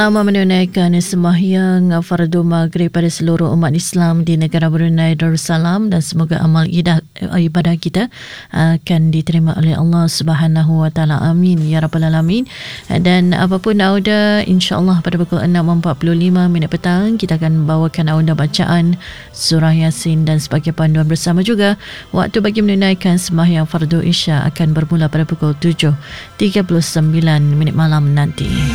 Menunaikan sembahyang fardu maghrib pada seluruh umat Islam di negara Brunei Darussalam, dan semoga amal ibadah kita akan diterima oleh Allah Subhanahu Wa Taala. Amin ya rabbal alamin. Dan apapun auda, insya-Allah pada pukul 6.45 petang kita akan bawakan auda bacaan surah Yasin dan sebagai panduan bersama juga. Waktu bagi menunaikan sembahyang fardu Isya akan bermula pada pukul 7.39 malam nanti.